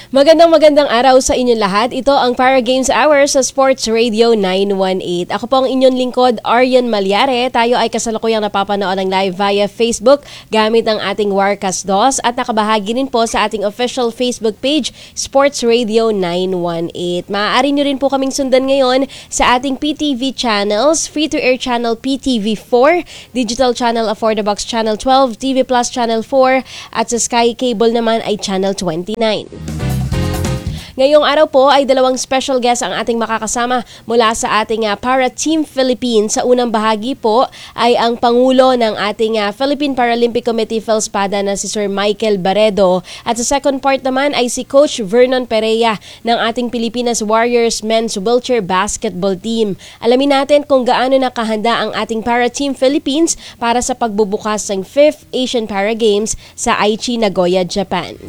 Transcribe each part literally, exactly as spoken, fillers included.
Magandang magandang araw sa inyong lahat. Ito ang Para Games Hour sa Sports Radio nine one eight. Ako po ang inyong lingkod, Arian Malyare. Tayo ay kasalukuyang napapanood ng live via Facebook gamit ang ating Warcast DOS at nakabahagi rin po sa ating official Facebook page, Sports Radio nine one eight. Maaari nyo rin po kaming sundan ngayon sa ating P T V channels, free-to-air channel P T V four, digital channel Four The Box channel twelve, T V Plus channel four at sa Sky Cable naman ay channel twenty-nine. Ngayong araw po ay dalawang special guest ang ating makakasama mula sa ating uh, Para Team Philippines. Sa unang bahagi po ay ang Pangulo ng ating uh, Philippine Paralympic Committee PhilSPADA na si Sir Michael Barredo. At sa second part naman ay si Coach Vernon Perea ng ating Pilipinas Warriors Men's Wheelchair Basketball Team. Alamin natin kung gaano nakahanda ang ating Para Team Philippines para sa pagbubukas ng fifth Asian Para Games sa Aichi, Nagoya, Japan.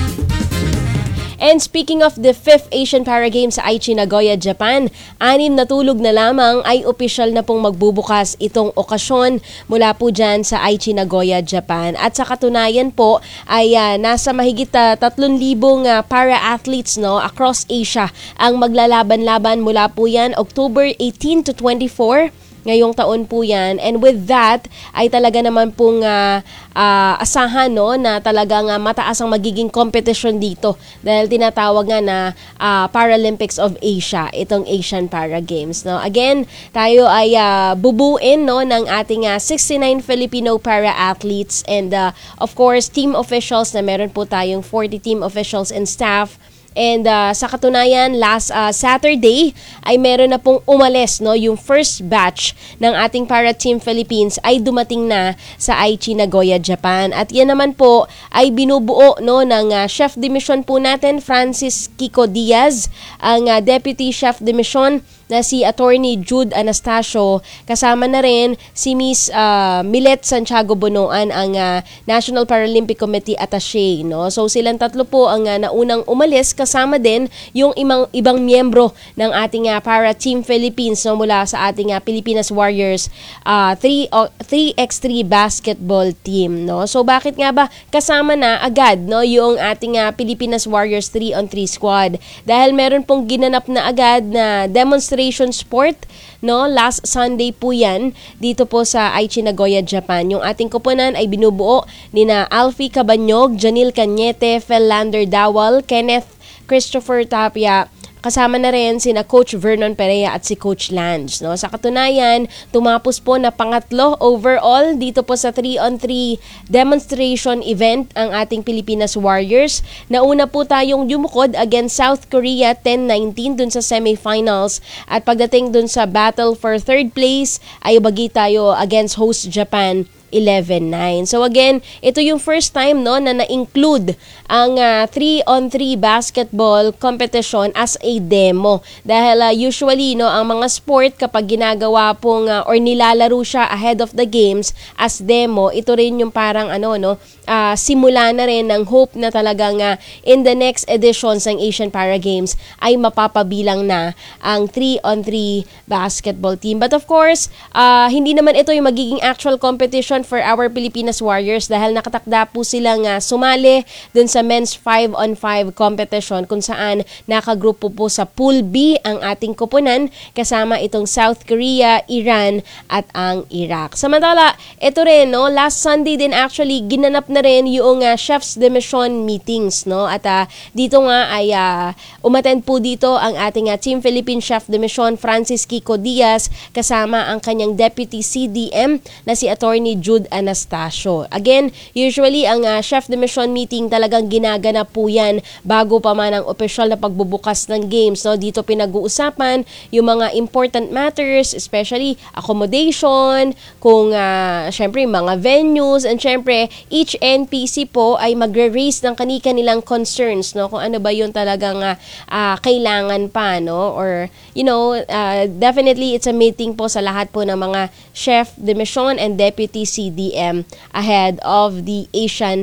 And speaking of the fifth Asian Para Games sa Aichi, Nagoya, Japan, anim na tulog na lamang ay opisyal na pong magbubukas itong okasyon mula po dyan sa Aichi, Nagoya, Japan. At sa katunayan po ay uh, nasa mahigit uh, tatlong libong uh, para-athletes no, across Asia ang maglalaban-laban mula po yan October eighteen to twenty-four. Ngayong taon po yan. And with that, ay talaga naman pong uh, uh, asahan no, na talagang uh, mataas ang magiging competition dito. Dahil tinatawag nga na uh, Paralympics of Asia, itong Asian Para Games. No? Again, tayo ay uh, bubuin no, ng ating uh, sixty-nine Filipino para-athletes and uh, of course, team officials na meron po tayong forty team officials and staff. And uh, sa katunayan, last uh, Saturday ay meron na pong umalis, no, yung first batch ng ating Para Team Philippines ay dumating na sa Aichi, Nagoya, Japan. At yan naman po ay binubuo no, ng uh, Chef de Mission po natin, Francis Kiko Diaz, ang uh, Deputy Chef de Mission na si Attorney Jude Anastasio. Kasama na rin si Miss uh, Milet Santiago Bonoan, ang uh, National Paralympic Committee Attaché. No? So silang tatlo po ang uh, naunang umalis, kasama din yung ibang, ibang miyembro ng ating uh, Para Team Philippines no? Mula sa ating uh, Pilipinas Warriors uh, three by three basketball team. No? So bakit nga ba kasama na agad no, yung ating uh, Pilipinas Warriors three on three squad? Dahil meron pong ginanap na agad na demonstration sport no, last Sunday po yan dito po sa Aichi, Nagoya, Japan. Yung ating koponan ay binubuo nina Alfie Cabanyog, Janil Cañete, Phelander Dawal, Kenneth Christopher Tapia. Kasama na rin sina Coach Vernon Perea at si Coach Lange. No? Sa katunayan, tumapos po na pangatlo overall dito po sa three on three demonstration event ang ating Pilipinas Warriors. Nauna po tayong yumukod against South Korea ten nineteen dun sa semifinals. At pagdating dun sa battle for third place, ay bagi tayo against host Japan eleven nine. So again, ito yung first time no na na-include ang uh, three on three basketball competition as a demo. Dahil uh, usually no ang mga sport kapag ginagawa pong uh, or nilalaro siya ahead of the games as demo, ito rin yung parang ano no uh, simula na rin ng hope na talagang uh, in the next editions ng Asian Para Games ay mapapabilang na ang three on three basketball team. But of course, uh, hindi naman ito yung magiging actual competition for our Pilipinas Warriors dahil nakatakda po silang uh, sumali dun sa men's five on five competition kung saan nakagrupo po sa Pool B ang ating koponan kasama itong South Korea, Iran at ang Iraq. Samantala, ito rin no, last Sunday din actually ginanap na rin yung uh, Chefs de Mission meetings no at uh, dito nga ay uh, umattend po dito ang ating uh, Team Philippine Chef de Mission Francis Kiko Diaz kasama ang kanyang Deputy C D M na si Attorney Jude Anastasio. Again, usually ang uh, Chef de Mission meeting talagang ginaganap po yan bago pa man ang opisyal na pagbubukas ng games. No? Dito pinag-uusapan yung mga important matters, especially accommodation, kung uh, syempre mga venues, and syempre each N P C po ay magre-raise ng kanika nilang concerns, no? Kung ano ba yung talagang uh, uh, kailangan pa, no? Or, you know, uh, definitely it's a meeting po sa lahat po ng mga Chef de Mission and Deputy C D M ahead of the Asian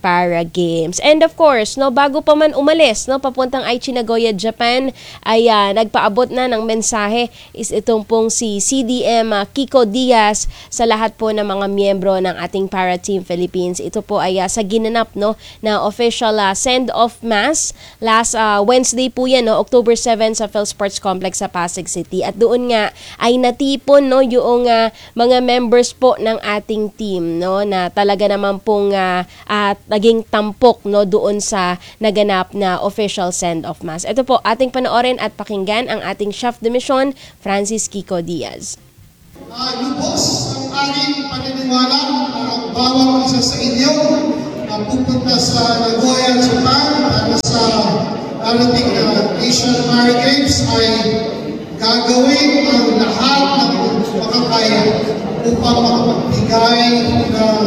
Para Games. And of course, no, bago pa man umalis, no, papuntang Aichi Nagoya, Japan, ay uh, nagpaabot na ng mensahe is itong pong si C D M uh, Kiko Diaz sa lahat po ng mga miyembro ng ating Para Team Philippines. Ito po ay uh, sa ginanap, no, na official uh, send-off mass last uh, Wednesday po yan, no, October seventh sa PhilSports Complex sa Pasig City. At doon nga ay natipon, no, yung uh, mga members po ng ating team, no, na talaga naman pong uh, at naging tampok, no, doon sa naganap na official send-off mass. Ito po, ating panoorin at pakinggan ang ating chef de mission, Francis Kiko Diaz. Uh, lubos ang aking paniniwala na ang bawat isa sa inyo na pupunta sa Nagoya, Japan para sa darating na Asian Para Games ay gagawin ang lahat ng makakaya upang makapagbigay ng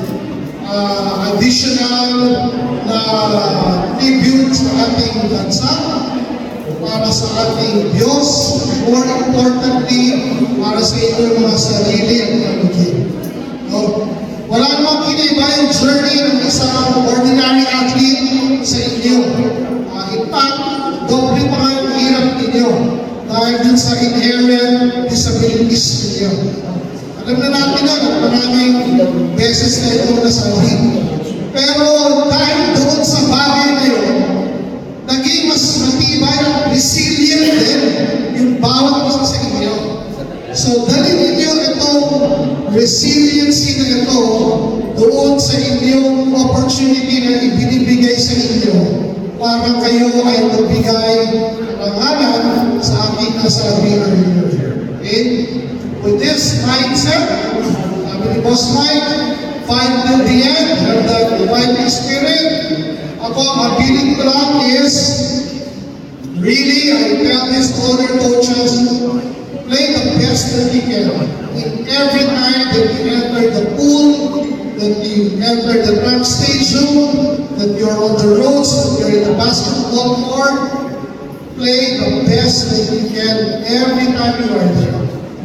uh, additional na tribute sa ating bansa, para sa ating Diyos, more importantly, para sa inyong mga sarili at pamilya. No? Wala namang kinaiba yung journey ng isang ordinary athlete sa inyo. Uh, in fact, doble pa nga yung hirap ninyo dahil dun sa inherent disabilities ninyo. Alam na natin na, maraming beses na ito nasabi. Pero dahil doon sa bagay na yun, naging mas matibay at resilient din yung bawat isa sa inyo. So, dalhin ninyo itong resiliency na ito doon sa inyong opportunity na ibinibigay sa inyo para kayo ay magbigay ng ngalan sa aking nasabi earlier. Okay? With this mindset, sabi ni Boss Mike, fight till the end, have that fighting spirit. Ako, ang feeling ko lang is, really, I tell this to other coaches, play the best that you can. In every time that you enter the pool, that you enter the track station, that you're on the roads, that you're in the basketball court, play the best that you can every time you are there.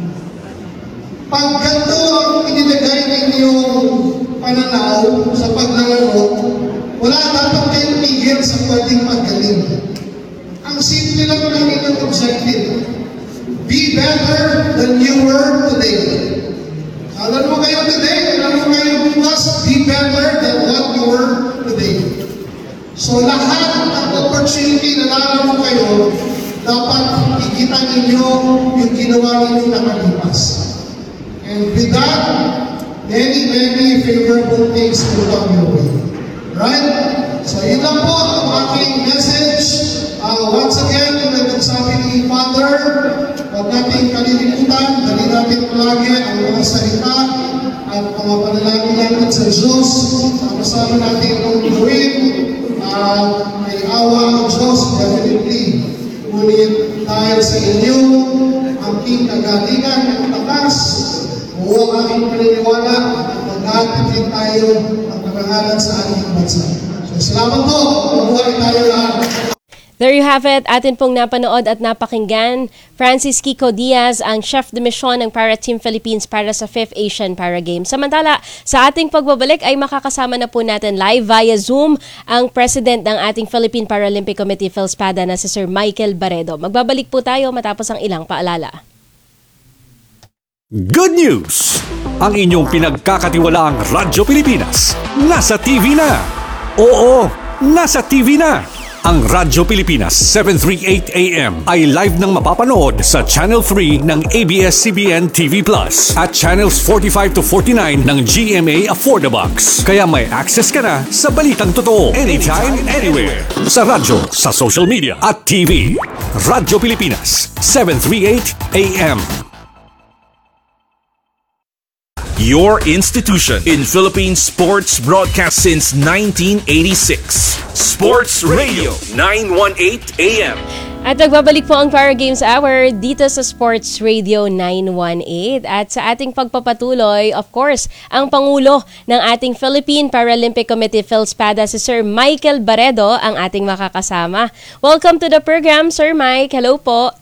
Pag ganito ang inilagay ninyong pananaw sa paglalaro, wala dapat kayong tigil sa pwedeng magaling. Ang simple lang ng inyong objective. Be better than you were today. Alam mo kayo today, alam mo kayo bukas, be better than what you were today. So lahat ng opportunity na lalaro kayo, dapat ikita ninyo yung ginawa ninyo nakalipas. And with that, many, many favorable things will come your way. Right? So yun lang po ang aking message. Uh, once again, kung nagsabi ni Father, huwag natin kalilimutan, dali natin palagi ang mga salita at mga panalangin natin sa Diyos. Sama-sama natin itong gawin. Uh, may awa ang Diyos, definitely. Ngunit dahil sa inyo, ang aking kagalingan at lakas, o ang aking paniniwala at mag-aatid din tayo ang karangalan sa ating bansa. So, salamat po. Mabuhay tayo lahat. There you have it. Atin pong napanood at napakinggan. Francis Kiko Diaz, ang chef de mission ng Para Team Philippines para sa fifth Asian Para Games. Samantala, sa ating pagbabalik ay makakasama na po natin live via Zoom ang president ng ating Philippine Paralympic Committee, PhilSPADA, na si Sir Michael Baredo. Magbabalik po tayo matapos ang ilang paalala. Good news! Ang inyong pinagkakatiwalaang Radyo Pilipinas nasa T V na. Oo, nasa T V na. Ang Radyo Pilipinas seven thirty-eight A M ay live nang mapapanood sa Channel three ng A B S C B N T V Plus at Channels forty-five to forty-nine ng G M A Affordabox. Kaya may access ka na sa balitang totoo anytime, anywhere. Sa radyo, sa social media at T V. Radyo Pilipinas seven thirty-eight A M. Your institution in Philippine sports broadcast since nineteen eighty-six. Sports Radio nine eighteen A M. At nagbabalik po ang Para Games Hour dito sa Sports Radio nine eighteen. At sa ating pagpapatuloy, of course, ang Pangulo ng ating Philippine Paralympic Committee, PhilSPADA, si Sir Michael Baredo, ang ating makakasama. Welcome to the program, Sir Mike. Hello po.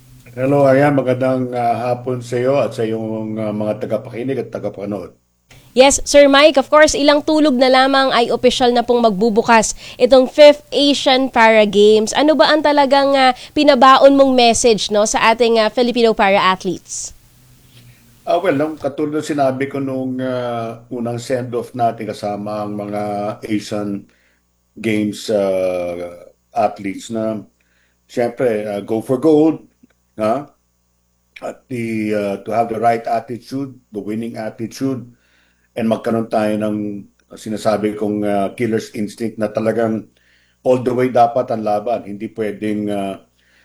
Hello, ayan. Magandang uh, hapon sa iyo at sa iyong uh, mga tagapakinig at tagapanood. Yes, Sir Mike, of course, ilang tulog na lamang ay opisyal na pong magbubukas itong fifth Asian Para Games. Ano ba ang talagang uh, pinabaon mong message no sa ating uh, Filipino para-athletes? Ah, well, nung katulad ng sinabi ko nung uh, unang send-off natin kasama ang mga Asian Games uh, athletes na siyempre uh, go for gold, ha? At the uh, to have the right attitude, the winning attitude, and magkaroon tayo ng sinasabi kong uh, killer's instinct na talagang all the way dapat ang laban. Hindi pwedeng uh,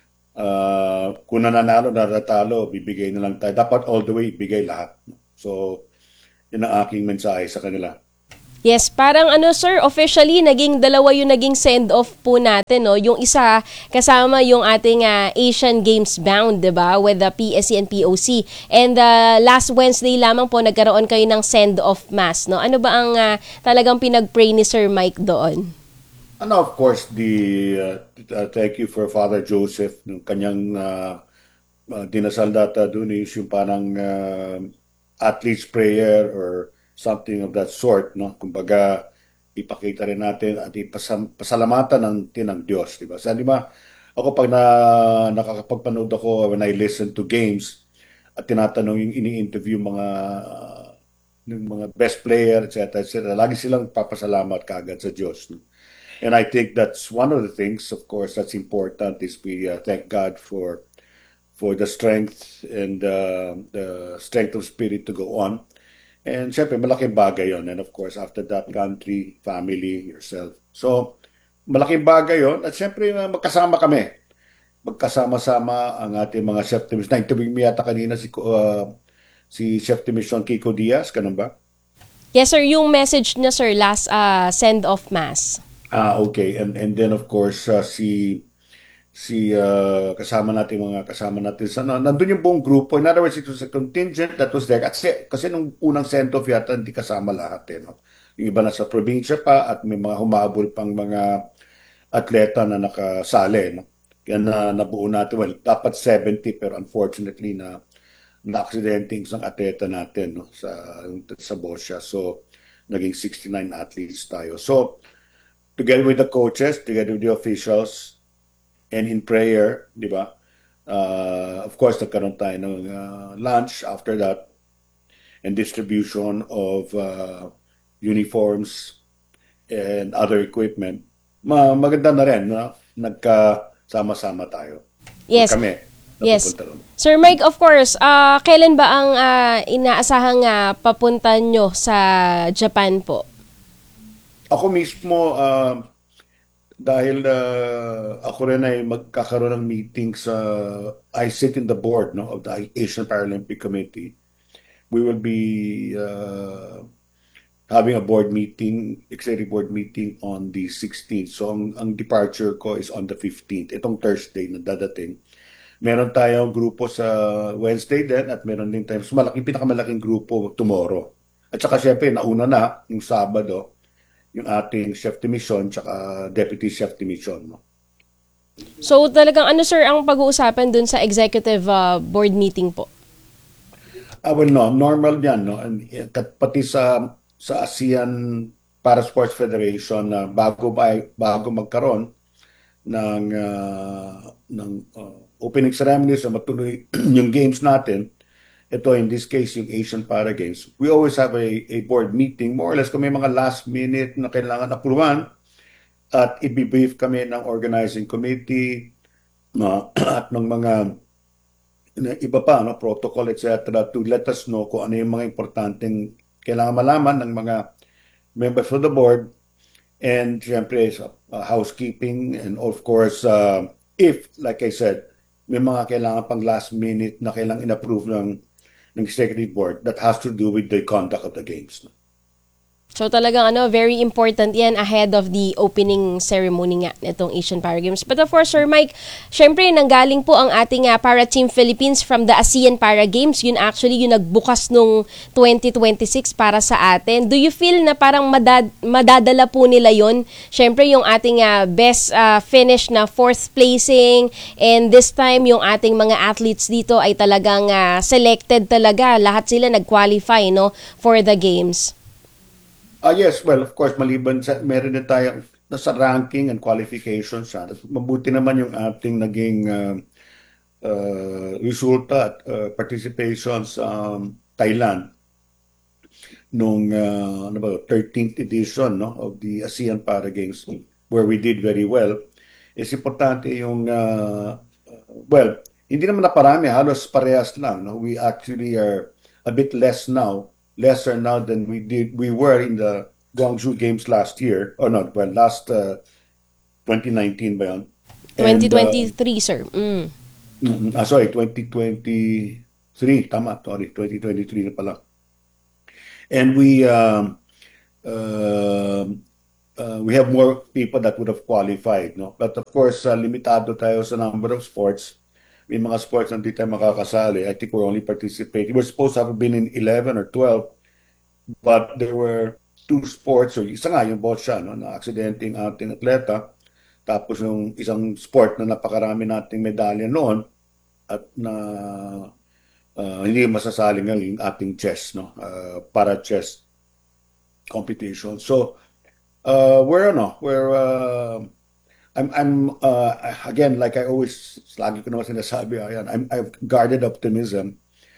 uh, kung nananalo, natatalo, bibigay na lang tayo. Dapat all the way, bigay lahat. So, yun ang aking mensahe sa kanila. Yes, parang ano sir, officially naging dalawa yung naging send-off po natin, no? Yung isa kasama yung ating uh, Asian Games bound, 'di ba? With the P S C and P O C. And uh, last Wednesday lamang po nagkaroon kayo ng send-off mass, no? Ano ba ang uh, talagang pinag-pray ni Sir Mike doon? Ano, of course, the uh, uh, thank you for Father Joseph, ng kanyang uh, uh, dinasal data doon is yung parang uh, athlete's prayer or something of that sort, no? Kumbaga, ipakita rin natin at ipasam, pasalamatan ng tinang Diyos, di ba? Sa di ba, ako pag na, nakakapagpanood ako when I listen to games at tinatanong yung ini-interview mga uh, ng mga best player, et cetera, et cetera, lagi silang papasalamat kagad sa Diyos, no? And I think that's one of the things, of course, that's important is we uh, thank God for for the strength and uh, the strength of spirit to go on. And syempre, malaking bagay yon. And of course, after that, country, family, yourself. So, malaking bagay yon. At syempre, magkasama kami. Magkasama-sama ang ating mga chef de mission. Na-interview mo yata kanina si, uh, si Chef de Mission Kiko Diaz, ganun ba? Yes sir, yung message niya sir, last uh, send-off mass. Ah, okay. And and then of course, uh, si si uh, kasama natin mga kasama natin sa nandun yung buong grupo. In other words, it was a contingent that was there kasi, kasi nung unang send-off yata hindi kasama lahat eh, no? Yung iba na sa probinsya pa at may mga humabol pang mga atleta na nakasali, no? Kaya na nabuo natin, well, dapat seventy pero unfortunately na na-accidenting isang atleta natin, no? sa sa Boscia. So naging sixty-nine athletes tayo. So together with the coaches, together with the officials, and in prayer, di ba? Uh, of course, nagkaroon tayo ng uh, lunch after that and distribution of uh, uniforms and other equipment. Ma maganda na rin, no? Nagkasama-sama tayo. Yes. Kami. Yes. Sir Mike, of course, uh, kailan ba ang uh, inaasahang uh, papunta nyo sa Japan po? Ako mismo, uh, dahil uh, ako rin ay magkakaroon ng meeting sa, I sit in the board, no, of the Asian Paralympic Committee. We will be uh, having a board meeting, executive board meeting on the sixteenth. So ang, ang departure ko is on the fifteenth, itong Thursday na dadating. Meron tayong grupo sa Wednesday din at meron din tayong malaking, pinakamalaking grupo tomorrow. At saka syempre, nauna na yung Sabado, yung ating chef de mission tsaka deputy chef de mission, no? So talagang ano sir ang pag-uusapan dun sa executive uh, board meeting po? Ah, well, no, normal yan, no? And, pati sa sa ASEAN Para Sports Federation na uh, bago ba bago magkaroon ng uh, ng uh, opening ceremony sa matuloy yung games natin. Ito, in this case, yung Asian Para Games, we always have a, a board meeting, more or less kung may mga last minute na kailangan apruvan at i-brief kami ng organizing committee uh, at ng mga iba pa, no, protocol, et cetera to let us know kung ano yung mga importanteng kailangan malaman ng mga members of the board and syempre uh, housekeeping and of course, uh, if, like I said, may mga kailangan pang last minute na kailangan in-approve ng ng executive board that has to do with the conduct of the games. So talagang ano, very important yan ahead of the opening ceremony nga nitong Asian Para Games. But of course, Sir Mike, syempre nanggaling po ang ating uh, Para Team Philippines from the ASEAN Para Games. Yun actually yung nagbukas nung twenty twenty-six para sa atin. Do you feel na parang madad- madadala po nila yun? Syempre yung ating uh, best uh, finish na fourth placing and this time yung ating mga athletes dito ay talagang uh, selected talaga. Lahat sila nag-qualify, no, for the games. Ah, yes, well, of course, maliban sa, meron din tayong nasa ranking and qualifications. Ha. Mabuti naman yung ating naging uh, uh, resulta at uh, participation sa um, Thailand nung uh, ano ba, thirteenth edition no, of the ASEAN Para Games where we did very well. Is importante yung, uh, well, hindi naman naparami, halos parehas lang. No? We actually are a bit less now, lesser now than we did, we were in the Guangzhou Games last year, or not, well, last uh, twenty nineteen ba yun? And, uh, twenty twenty-three, sir. Mm. mm, ah, sorry, twenty twenty-three, tama, sorry, twenty twenty-three na pala. And we um, uh, uh, we have more people that would have qualified, no? But of course, uh, limitado tayo sa number of sports. May mga sports na hindi tayo makakasali. I think we're only participating. We're supposed to have been in eleven or twelve, but there were two sports, or isa nga yung boccia, no, na aksidente yung ating atleta. Tapos yung isang sport na napakarami nating medalya noon at na uh, hindi masasali nga yung ating chess, no, uh, para chess competition. So uh, we're ano, we're uh, I'm I'm uh, again, like I always lagi ko naman sinasabi, ayan, I'm I've guarded optimism.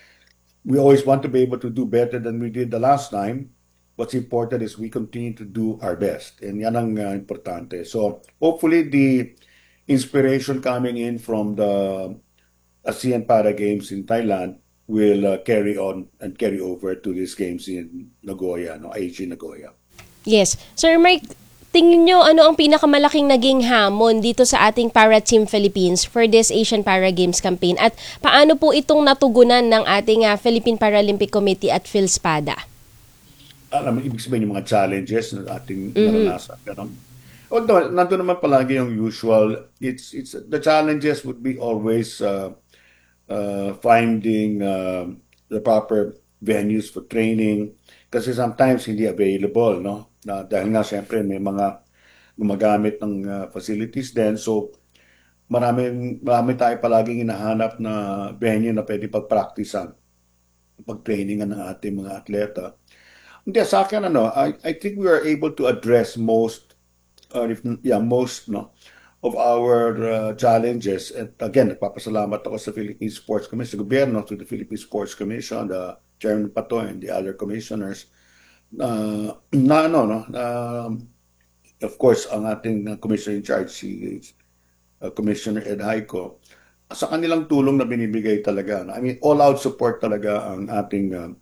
We always want to be able to do better than we did the last time. What's important is we continue to do our best, and yan ang uh, importante. So hopefully the inspiration coming in from the ASEAN Para Games in Thailand will uh, carry on and carry over to these games in Nagoya, no, Aichi Nagoya. Yes. Sir Mike, tingin nyo ano ang pinakamalaking naging hamon dito sa ating Para Team Philippines for this Asian Para Games campaign, at paano po itong natugunan ng ating uh, Philippine Paralympic Committee at PhilSPADA? Alam mo, ibig sabihin yung mga challenges na ating naranasan. Ganun. Although, nandun naman palagi yung usual. It's, it's, the challenges would be always uh, uh, finding uh, the proper venues for training. Kasi sometimes hindi available, no? Na, dahil nga siyempre may mga gumagamit ng uh, facilities din. So, marami, marami tayo palaging hinahanap na venue na pwede pag-practicean, pag-trainingan ng ating mga atleta. Hindi, sa akin, ano, I, I think we are able to address most, uh, if, yeah, most, no, of our uh, challenges. And again, nagpapasalamat ako sa Philippine Sports Commission, sa gobyerno, to the Philippine Sports Commission, the Chairman Pato and the other commissioners, uh, na, ano, no, uh, of course, ang ating uh, commissioner in charge, si uh, Commissioner Ed Haico, sa kanilang tulong na binibigay talaga. No? I mean, all-out support talaga ang ating uh,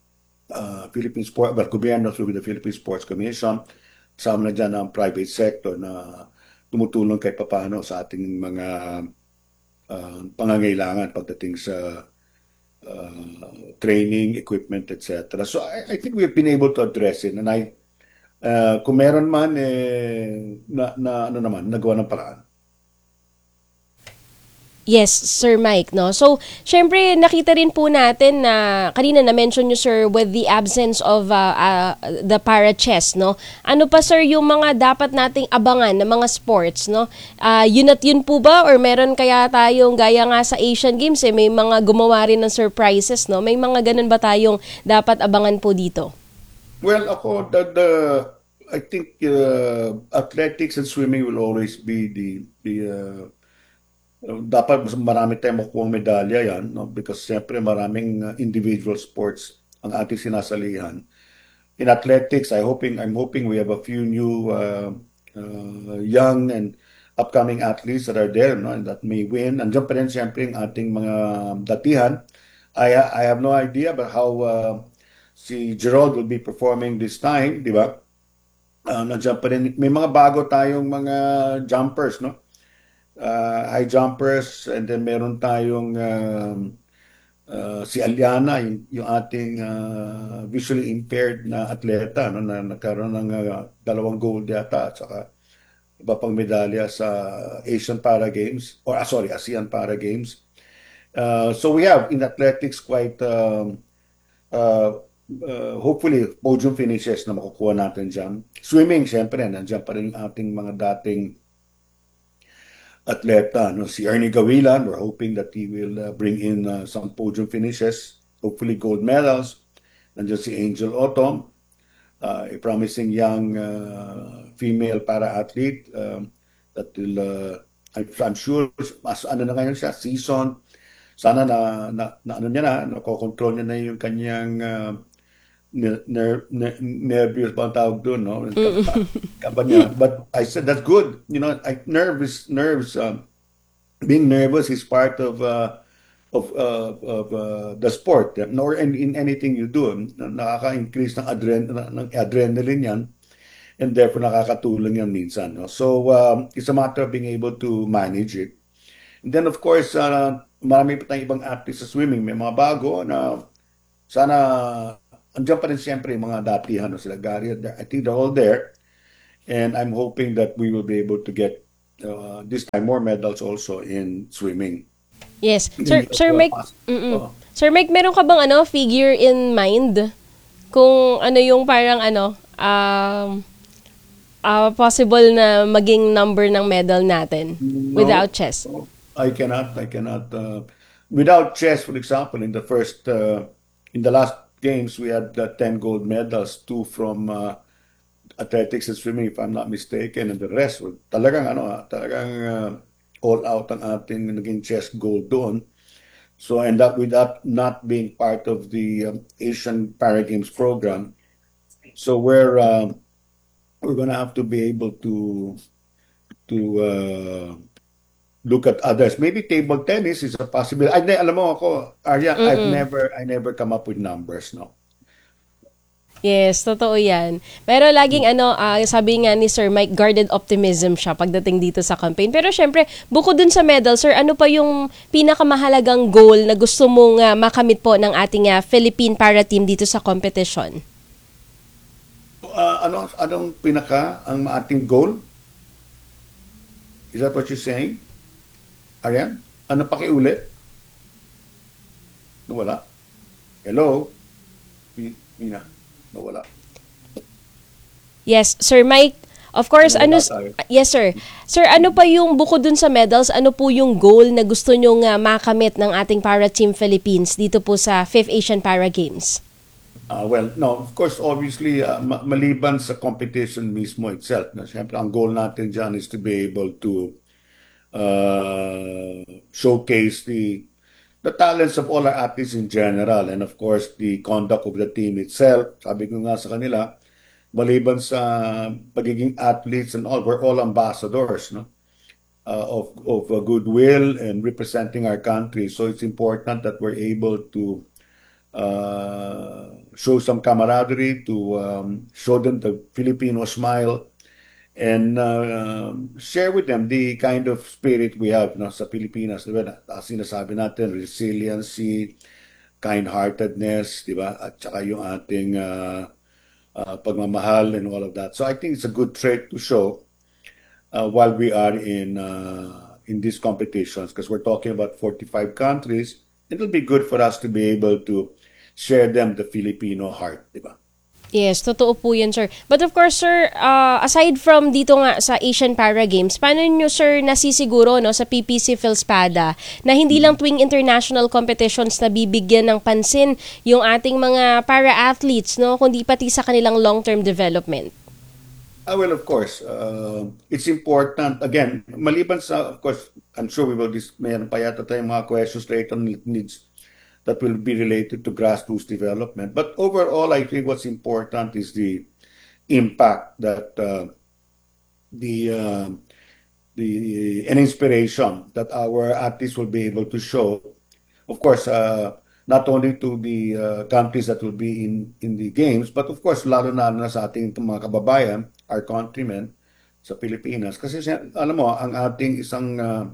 Uh, Philippine Sport, well, gobyerno through the Philippine Sports Commission, kasama na dyan ang private sector na tumutulong kahit papaano sa ating mga uh, pangangailangan pagdating sa uh, training, equipment, et cetera. So I, I think we've been able to address it, and I, uh, kung meron man, eh, na, na, ano naman, nagawa ng paraan. Yes, Sir Mike, no? So, syempre, nakita rin po natin na, kanina na-mention nyo, sir, with the absence of uh, uh, the para-chess, no? Ano pa, sir, yung mga dapat nating abangan na mga sports, no? Uh, yun at yun po ba? Or meron kaya tayong, gaya nga sa Asian Games, eh, may mga gumawa rin ng surprises, no? May mga ganun ba tayong dapat abangan po dito? Well, ako, the, the I think uh, athletics and swimming will always be the, the uh, dapat mas marami tayong makukuha medalya yan, no? Because siyempre maraming uh, individual sports ang ating sinasalihan. In athletics, I hoping I'm hoping we have a few new uh, uh, young and upcoming athletes that are there, no, and that may win. Andiyan pa rin siyempre ang ating mga datihan. I I have no idea about how uh, si Gerald will be performing this time, di ba? Uh, nandiyan pa rin, may mga bago tayong mga jumpers, no? Uh, high jumpers, and then meron tayong um, uh, si Aliana, yung, yung ating uh, visually impaired na atleta, no, na nagkaroon ng uh, dalawang gold yata at saka iba pang medalya sa Asian Para Games, or ah, sorry, ASEAN Para Games. Uh, so we have in athletics quite um, uh, uh, hopefully podium finishes na makukuha natin dyan. Swimming, syempre, nandiyan pa rin ating mga dating atleta, no? Si Ernie Gawilan, we're hoping that he will uh, bring in uh, some podium finishes, hopefully gold medals. Nandiyan si Angel Autumn. uh, a promising young uh, female para-athlete um, that will, uh, I'm, I'm sure, mas ano na ngayon siya, season, sana na, na, na ano niya na, nakokontrol niya na yung kanyang uh, ner- ner- ner- nervous ba ang tawag doon, no? Kaba, kaba niya. But I said, that's good. You know, I, nervous, nerves, um, being nervous is part of uh, of uh, of uh, the sport, nor in, in anything you do. Nakaka-increase ng, adren- ng adrenaline yan, and therefore nakakatulong yan minsan. No? So um, it's a matter of being able to manage it. And then of course, uh, marami pa tayong ibang athletes sa swimming. May mga bago na sana andiyan pa rin siyempre yung mga datihan. No? Sila Gary, I think they're all there. And I'm hoping that we will be able to get uh, this time more medals also in swimming. Yes. Sir, Sir Mike, mm-mm. Sir Mike, meron ka bang ano, figure in mind? Kung ano yung parang ano, um, uh, possible na maging number ng medal natin No, without chess? I cannot, I cannot. Uh, without chess, for example, in the first, uh, in the last games, we had uh, ten gold medals, two from uh, athletics and swimming, if I'm not mistaken, and the rest were talagang ano, ah, talagang uh, all out ang ating naging chess gold doon. So, and that with that not being part of the um, Asian Para Games program, so we're um, we're gonna have to be able to to uh, look at others. Maybe table tennis is a possibility. I, alam mo ako, Arya, I've never I never come up with numbers, no. Yes, totoo yan. Pero laging ano, ah, sabi nga ni Sir Mike, guarded optimism siya pagdating dito sa campaign. Pero syempre, bukod dun sa medal, Sir, ano pa yung pinakamahalagang goal na gusto mong ah, makamit po ng ating ah, Philippine para team dito sa competition? Uh, ano anong pinaka ang ating goal? Is that what you're saying? Ayan? Ano pakiulit? Nawala. Hello? Mi- Mina, nawala. Yes, Sir Mike. Of course, Ano ano, ba tayo? yes sir. Sir, ano pa yung bukod dun sa medals, ano po yung goal na gusto nyo nga makamit ng ating para team Philippines dito po sa fifth Asian Para Games? Uh, well, no, of course, obviously, uh, ma- maliban sa competition mismo itself, na siyempre, ang goal natin dyan is to be able to uh, showcase the the talents of all our athletes in general, and of course, the conduct of the team itself. Sabi ko nga sa kanila, maliban sa pagiging athletes and all, we're all ambassadors, no? Uh, of of uh, goodwill and representing our country. So it's important that we're able to uh, show some camaraderie, to um, show them the Filipino smile, and uh, share with them the kind of spirit we have, no, sa Pilipinas. Diba? As sinasabi natin, resiliency, kind-heartedness, diba? At saka yung ating uh, uh, pagmamahal and all of that. So I think it's a good trait to show uh, while we are in uh, in these competitions, because we're talking about forty-five countries. It'll be good for us to be able to share them the Filipino heart, diba? Yes, totoo po yan, sir. But of course, sir, uh, aside from dito nga sa Asian Para Games, paano nyo, sir, nasisiguro no, sa P P C Philspada na hindi lang tuwing international competitions na bibigyan ng pansin yung ating mga para-athletes, no, kundi pati sa kanilang long-term development? Uh, well, of course, uh, it's important. Again, maliban sa, of course, I'm sure we will, dis- mayroon pa yata tayong mga questions later on needs that will be related to grassroots development. But overall, I think what's important is the impact that uh, the uh, the an inspiration that our artists will be able to show. Of course, uh, not only to the uh, countries that will be in in the games, but of course, lalo na na sa ating mga kababayan, our countrymen sa Pilipinas. Kasi alam mo, ang ating isang uh,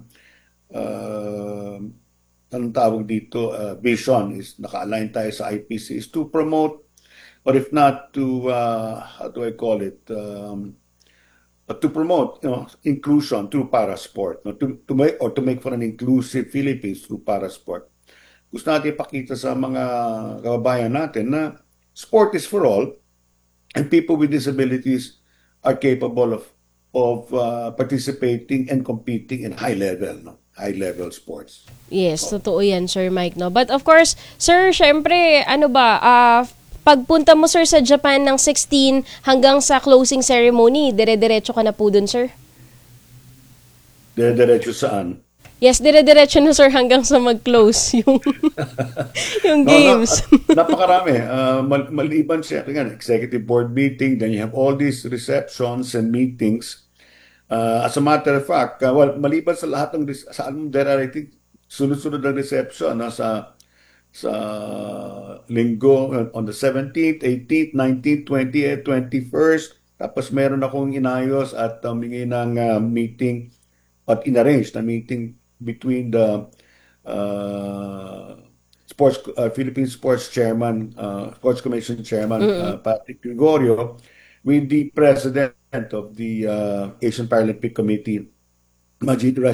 uh, anong tawag dito, uh, vision is naka-align tayo sa I P C, is to promote, or if not to, uh, how do I call it, um, uh, to promote, you know, inclusion through parasport, no? to, to make, or to make for an inclusive Philippines through parasport. Gusto natin ipakita sa mga kababayan natin na sport is for all, and people with disabilities are capable of of uh, participating and competing in high level, no? high level sports. Yes, totoo yan, Sir Mike, no? But of course, sir, syempre, ano ba, uh, Pagpunta mo, sir, sa Japan ng sixteen hanggang sa closing ceremony, dire-diretso ka na po dun, sir? Dire-diretso saan? Yes, dire-diretso na, sir, hanggang sa mag-close yung, yung games. No, na, napakarami. Uh, mal- maliban siya, tingnan, executive board meeting, then you have all these receptions and meetings. Uh, as a matter of fact, uh, well, maliban sa lahat ng, res- sa anong there are, I think, sunod-sunod ng reception na sa sa linggo uh, on the seventeenth, eighteenth, nineteenth, twentieth, twenty-first. Tapos meron akong inayos at humingi ng uh, meeting at inarrange na meeting between the uh, sports uh, Philippine Sports Chairman, uh, Sports Commission Chairman uh, Patrick Gregorio with the President of the uh, Asian Paralympic Committee, Majid Rashid.